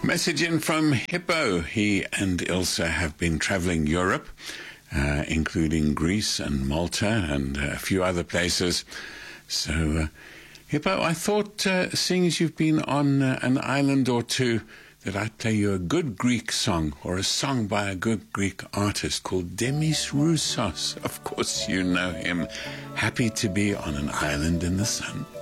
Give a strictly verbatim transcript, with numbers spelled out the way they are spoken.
Message in from Hippo. He and Ilse have been traveling Europe, uh, including Greece and Malta and uh, a few other places. So, uh, Hippo, I thought, uh, seeing as you've been on uh, an island or two, that I'd play you a good Greek song, or a song by a good Greek artist called Demis Roussos. Of course you know him. Happy to be on an island in the sun.